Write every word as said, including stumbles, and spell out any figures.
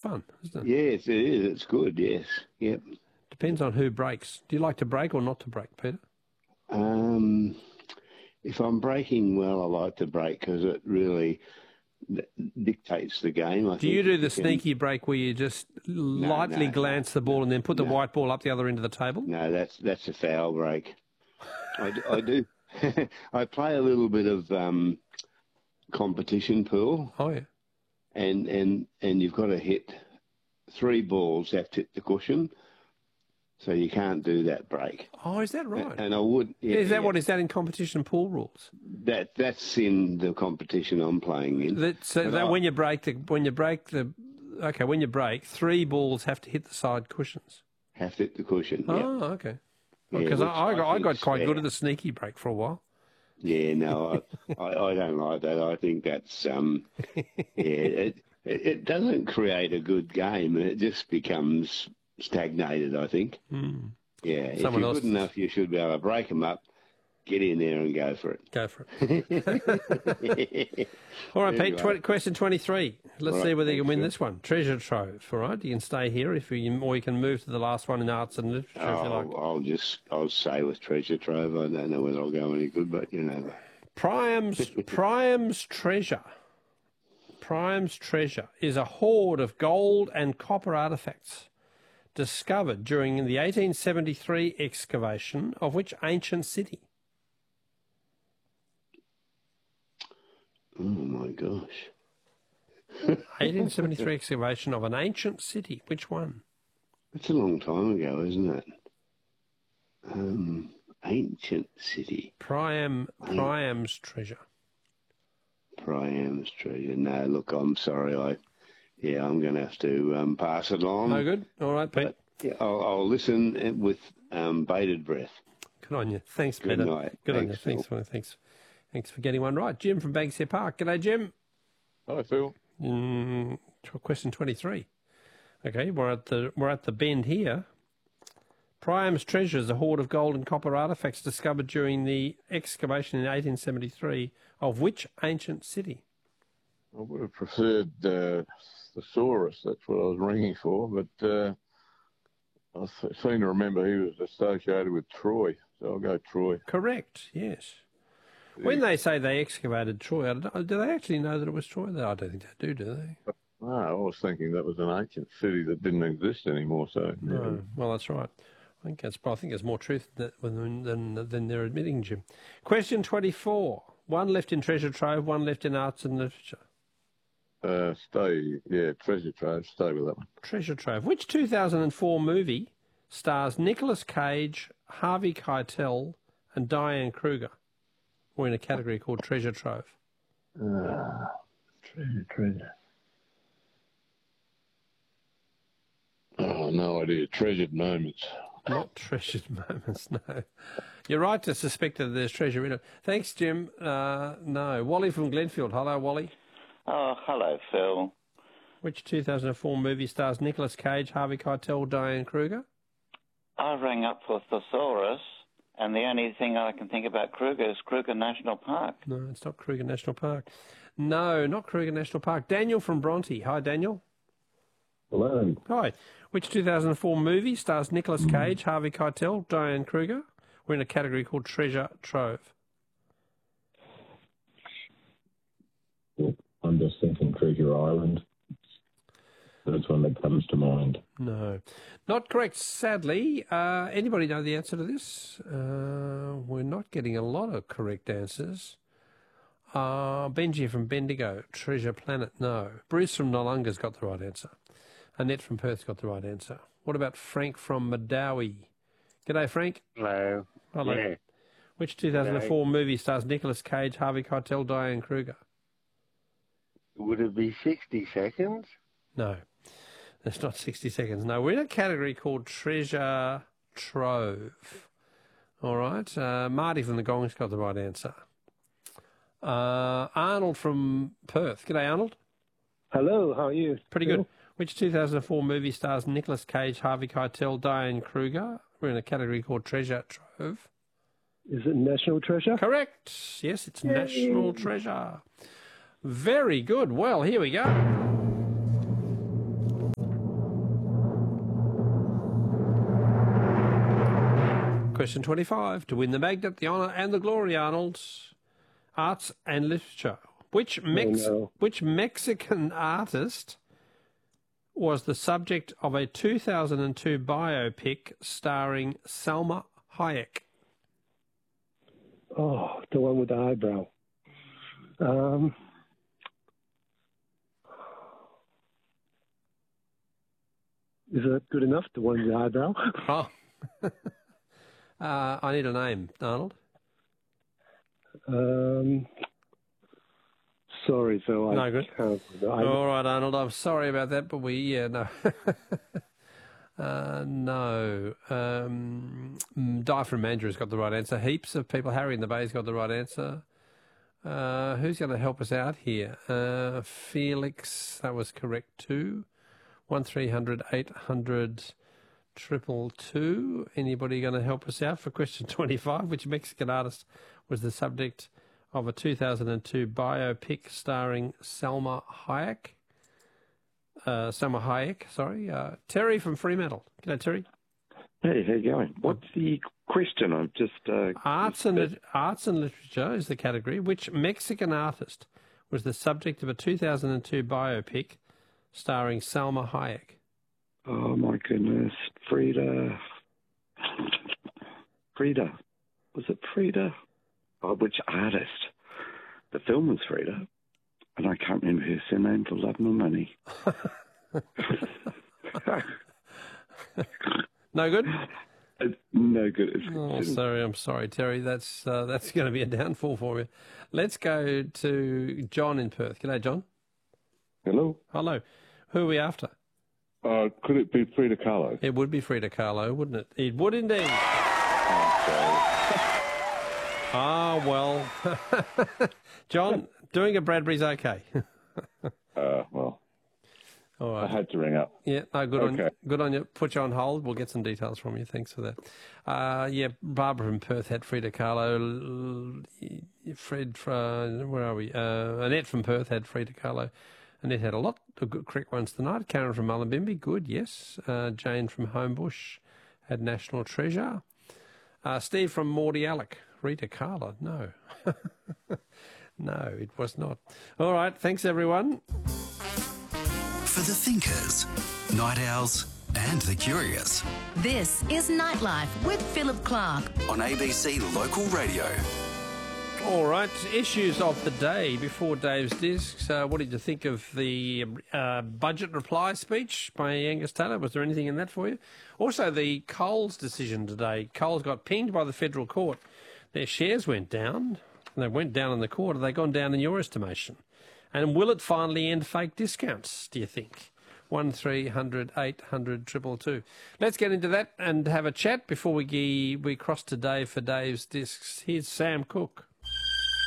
fun, isn't it? Yes, it is. It's good, yes. Yep. Depends on who breaks. Do you like to break or not to break, Peter? Um, if I'm breaking well, I like to break because it really dictates the game. I do think you do you the can... sneaky break where you just lightly no, glance no, the ball no, and then put the no, white ball up the other end of the table? No, that's that's a foul break. I, d- I do. I play a little bit of um, competition pool. Oh, yeah. And, and, and you've got to hit three balls have to hit the cushion. So you can't do that break. Oh, is that right? And I would. Yeah, is that yeah. what is that in competition pool rules? That that's in the competition I'm playing in. That, so that I, when you break the when you break the okay when you break three balls have to hit the side cushions. Have to hit the cushion. Oh, yeah. okay. Yeah, Because I, I, got, I got quite fair. good at the sneaky break for a while. Yeah, no, I, I, I don't like that. I think that's um, yeah, it, it it doesn't create a good game, and it just becomes stagnated. I think. Mm. Yeah, Someone if you're else good enough, you should be able to break them up, get in there, and go for it. Go for it. All right, Pete. twenty, question twenty-three. Let's All see right, whether you can win sure. this one. Treasure trove. All right, you can stay here if you, or you can move to the last one in arts and literature if you like. I'll, I'll just I'll say with treasure trove. I don't know whether I'll go any good, but you know. Priam's Priam's treasure. Priam's treasure is a hoard of gold and copper artefacts discovered during the eighteen seventy-three excavation of which ancient city? Oh my gosh. eighteen seventy-three excavation of an ancient city. Which one? That's a long time ago, isn't it? Um, ancient city. Priam, Priam's treasure. Priam's treasure. No, look, I'm sorry. I, yeah, I'm going to have to um, pass it on. No good. All right, Pete. But, yeah, I'll, I'll listen with um, bated breath. Good on you. Thanks, Good Peter. night. Good on you. Thanks, Thanks, Phil. for, thanks, thanks for getting one right. Jim from Banksia Park. G'day, Jim. Hi, Phil. Mm, question twenty-three. Okay, we're at the we're at the bend here. Priam's treasure is a hoard of gold and copper artefacts discovered during the excavation in eighteen seventy-three of which ancient city? I would have preferred uh, Thesaurus. That's what I was ringing for, but uh, I seem to remember he was associated with Troy, so I'll go Troy. Correct. Yes. When they say they excavated Troy, do they actually know that it was Troy? I don't think they do, do they? No, I was thinking that was an ancient city that didn't exist anymore. So No. yeah. Well, that's right. I think that's. I think there's more truth than than than they're admitting, Jim. Question twenty-four. One left in treasure trove, one left in arts and literature. Uh, stay, yeah, treasure trove. Stay with that one. Treasure trove. Which two thousand four movie stars Nicolas Cage, Harvey Keitel, and Diane Kruger? We're in a category called treasure trove. Uh, treasure, treasure. Oh, no idea. Treasured moments. Not treasured moments, no. You're right to suspect that there's treasure in it. Thanks, Jim. Uh, no. Wally from Glenfield. Hello, Wally. Oh, hello, Phil. Which two thousand four movie stars Nicolas Cage, Harvey Keitel, Diane Kruger? I rang up for Thesaurus, and the only thing I can think about Kruger is Kruger National Park. No, it's not Kruger National Park. No, not Kruger National Park. Daniel from Bronte. Hi, Daniel. Hello. Hi. Which two thousand four movie stars Nicolas Cage, Harvey Keitel, Diane Kruger? We're in a category called Treasure Trove. I'm just thinking Treasure Island. That's one that comes to mind. No. Not correct, sadly. Uh, anybody know the answer to this? Uh, we're not getting a lot of correct answers. Uh, Benji from Bendigo, Treasure Planet, no. Bruce from Nollunga's got the right answer. Annette from Perth's got the right answer. What about Frank from Madawi? G'day, Frank. Hello. Hello. Yeah. Which two thousand four G'day. Movie stars Nicolas Cage, Harvey Keitel, Diane Kruger? Would it be sixty seconds? No, it's not sixty seconds. No, we're in a category called Treasure Trove. All right. Uh, Marty from the Gong's got the right answer. Uh, Arnold from Perth. G'day, Arnold. Hello, how are you? Pretty good. Which two thousand four movie stars Nicolas Cage, Harvey Keitel, Diane Kruger? We're in a category called Treasure Trove. Is it National Treasure? Correct. Yes, it's Yay. National Treasure. Very good. Well, here we go. question twenty-five. To win the magnet, the honour and the glory, Arnold. Arts and literature. Which Mex- Oh, no. which Mexican artist was the subject of a two thousand two biopic starring Salma Hayek? Oh, the one with the eyebrow. Um, is that good enough? The one with the eyebrow? Oh. uh, I need a name, Arnold. Um, sorry, Phil. I No good. can't. I, All right, Arnold, I'm sorry about that, but we, yeah, no. uh, no. Um, Di from Mandurah's got the right answer. Heaps of people. Harry in the Bay's got the right answer. Uh, who's going to help us out here? Uh, Felix, that was correct too. One three hundred eight hundred triple two. Anybody going to help us out for question twenty-five? Which Mexican artist was the subject of a two thousand two biopic starring Salma Hayek? Uh, Salma Hayek, sorry. Uh, Terry from Fremantle. G'day, Terry. Hey, how you going? What's the question? I'm just... Uh, Arts and lit- Arts and literature is the category. Which Mexican artist was the subject of a two thousand two biopic starring Salma Hayek? Oh, my goodness. Frida... Frida. Was it Frida? Oh, which artist? The film was Frida. And I can't remember her surname for love nor money. No good? It's no good. It's, Oh, sorry, I'm sorry, Terry. That's uh, that's going to be a downfall for you. Let's go to John in Perth. G'day, John. Hello. Hello. Who are we after? Uh, could it be Frida Kahlo? It would be Frida Kahlo, wouldn't it? It would indeed. Ah, well. John, doing a Bradbury's okay. uh, well, all right. I had to ring up. Yeah, no, good Okay. on good on you. Put you on hold. We'll get some details from you. Thanks for that. Uh, yeah, Barbara from Perth had Frida Kahlo. Fred, from, where are we? Uh, Annette from Perth had Frida Kahlo. Annette had a lot of good correct ones tonight. Karen from Mullumbimby, good, yes. Uh, Jane from Homebush had National Treasure. Uh, Steve from Mordialloc, Rita Kahlo, no. No, it was not. All right, thanks everyone. For the thinkers, night owls and the curious. This is Nightlife with Philip Clark on A B C Local Radio. All right, issues of the day before Dave's Discs. Uh, what did you think of the uh, budget reply speech by Angus Taylor? Was there anything in that for you? Also, the Coles decision today. Coles got pinged by the federal court. Their shares went down. They went down in the court. Have they gone down in your estimation? And will it finally end fake discounts, do you think? One three hundred eight hundred triple two. Let's get into that and have a chat before we we cross to Dave for Dave's Discs. Here's Sam Cooke.